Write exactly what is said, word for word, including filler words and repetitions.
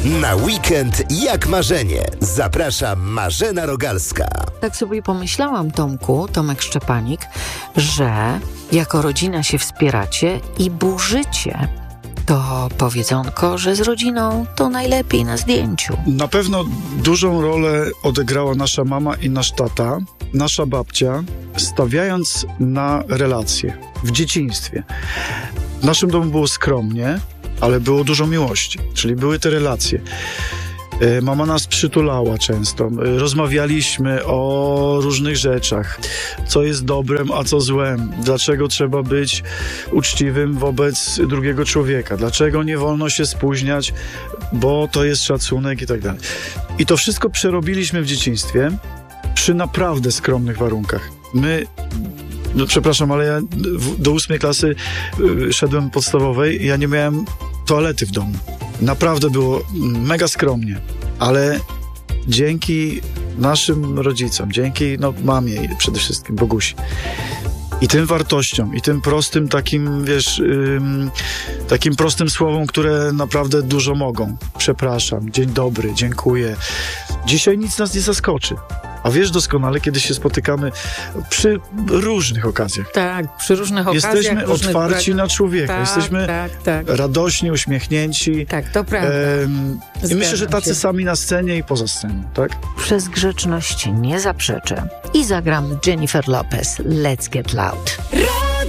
Na weekend jak marzenie. Zaprasza Marzena Rogalska. Tak sobie pomyślałam, Tomku, Tomek Szczepanik, że jako rodzina się wspieracie i burzycie to powiedzonko, że z rodziną to najlepiej na zdjęciu. Na pewno dużą rolę odegrała nasza mama i nasz tata, nasza babcia, stawiając na relacje w dzieciństwie. W naszym domu było skromnie, ale było dużo miłości, czyli były te relacje. Mama nas przytulała często, rozmawialiśmy o różnych rzeczach, co jest dobrem, a co złem, dlaczego trzeba być uczciwym wobec drugiego człowieka, dlaczego nie wolno się spóźniać, bo to jest szacunek i tak dalej. I to wszystko przerobiliśmy w dzieciństwie przy naprawdę skromnych warunkach. My, no przepraszam, ale ja do ósmej klasy szedłem podstawowej i ja nie miałem toalety w domu. Naprawdę było mega skromnie, ale dzięki naszym rodzicom, dzięki no, mamie przede wszystkim, Bogusi, i tym wartościom, i tym prostym takim, wiesz, ym, takim prostym słowom, które naprawdę dużo mogą. Przepraszam, dzień dobry, dziękuję. Dzisiaj nic nas nie zaskoczy. A wiesz doskonale, kiedy się spotykamy przy różnych okazjach. Tak, przy różnych okazjach. Jesteśmy otwarci brak... na człowieka. Tak, Jesteśmy tak, tak. radośni, uśmiechnięci. Tak, to prawda. Ehm, I myślę, że tacy się. sami na scenie i poza sceną, tak? Przez grzeczność nie zaprzeczę i zagram Jennifer Lopez. Let's Get Loud.